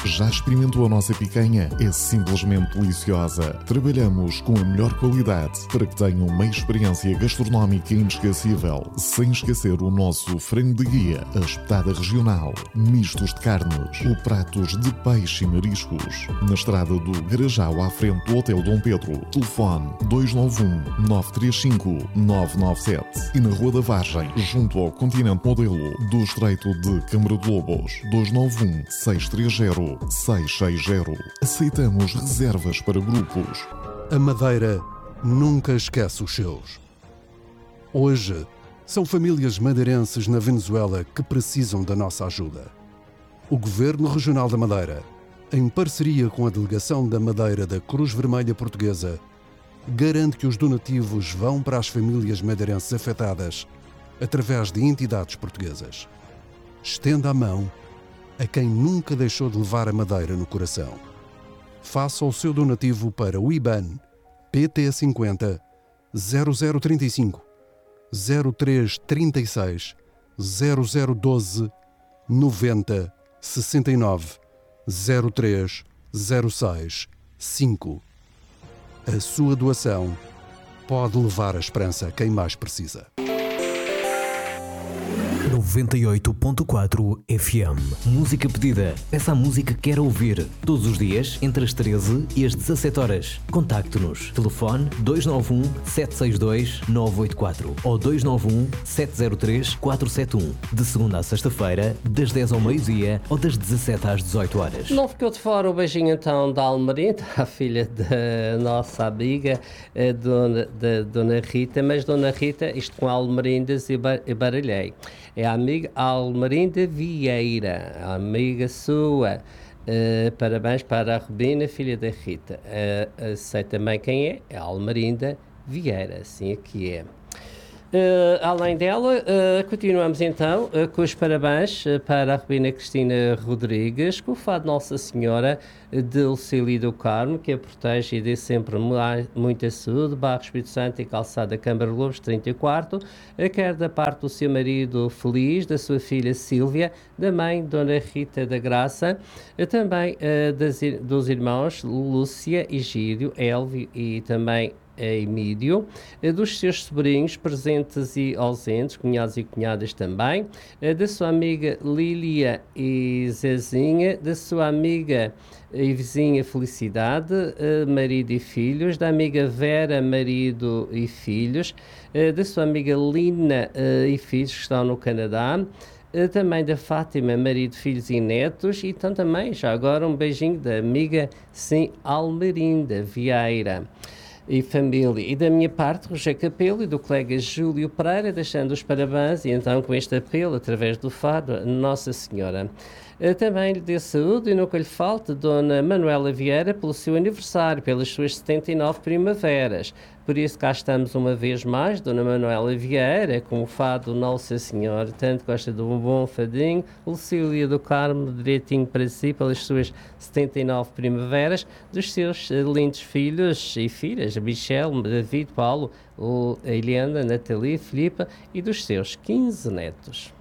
Já experimentou a nossa picanha? É simplesmente deliciosa. Trabalhamos com a melhor qualidade para que tenham uma experiência gastronómica inesquecível. Sem esquecer o nosso frango de guia, a espetada regional, mistos de carnes ou pratos de peixe e mariscos. Na estrada do Garajal, à frente do Hotel Dom Pedro. Telefone 291-935-997. E na Rua da Vargem, junto ao Continente Modelo do Estreito de Câmara de Lobos. 291-630-660. Aceitamos reservas para grupos. A Madeira nunca esquece os seus. Hoje, são famílias madeirenses na Venezuela que precisam da nossa ajuda. O Governo Regional da Madeira, em parceria com a Delegação da Madeira da Cruz Vermelha Portuguesa, garante que os donativos vão para as famílias madeirenses afetadas através de entidades portuguesas. Estenda a mão a quem nunca deixou de levar a Madeira no coração. Faça o seu donativo para o IBAN PT50 0035 0336 0012 90 69 03 06 5. A sua doação pode levar a esperança a quem mais precisa. 98.4 FM. Música pedida. Peça a música que quer ouvir. Todos os dias, entre as 13 e as 17 horas. Contacte-nos. Telefone 291-762-984 ou 291-703-471. De segunda a sexta-feira, das 10 ao meio-dia ou das 17 às 18 horas. Não ficou de fora o beijinho então da Almerinda, a filha da nossa amiga, Dona Rita. Mas Dona Rita, isto com Almerindas e baralhei. É a amiga Almerinda Vieira, a amiga sua. Parabéns para a Rubina, filha da Rita. Sei também quem é, é a Almerinda Vieira, assim aqui é. Além dela, continuamos então com os parabéns para a Rubina Cristina Rodrigues, com o fado Nossa Senhora de Lucília do Carmo, que a protege e dê sempre muita saúde. Barro Espírito Santo e Calçada Câmara de Lobos 34, quer da parte do seu marido Feliz, da sua filha Sílvia, da mãe Dona Rita da Graça, também dos irmãos Lúcia e Gírio, Elvio e também Emílio, dos seus sobrinhos presentes e ausentes, cunhados e cunhadas também, da sua amiga Lília e Zezinha, da sua amiga e vizinha Felicidade, marido e filhos, da amiga Vera, marido e filhos, da sua amiga Lina e filhos que estão no Canadá, também da Fátima, marido, filhos e netos, e então também, já agora, um beijinho da amiga, sim, Almerinda Vieira e família. E da minha parte, Roger Capelo e do colega Júlio Pereira, deixando os parabéns, e então com este apelo, através do fado, Nossa Senhora. Também lhe dê saúde e nunca lhe falte Dona Manuela Vieira pelo seu aniversário, pelas suas 79 primaveras. Por isso cá estamos uma vez mais, Dona Manuela Vieira, com o fado Nossa Senhora, tanto gosta de um bom fadinho, Lucília do Carmo, direitinho para si, pelas suas 79 primaveras, dos seus lindos filhos e filhas, Michel, David, Paulo, a Eliana, Nathalie, Filipa, e dos seus 15 netos.